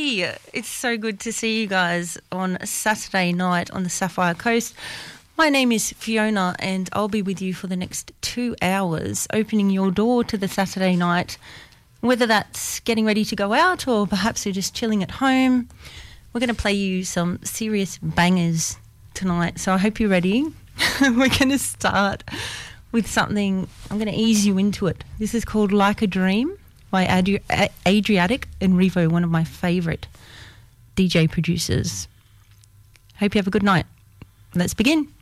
Hey, it's so good to see you guys on a Saturday night on the Sapphire Coast. My name is Fiona and I'll be with you for the next 2 hours, opening your door to the Saturday night, whether that's getting ready to go out or perhaps you're just chilling at home. We're going to play you some serious bangers tonight, so I hope you're ready. We're going to start with something, I'm going to ease you into it. This is called Like a Dream by Adriatic and Revo, one of my favourite DJ producers. Hope you have a good night. Let's begin.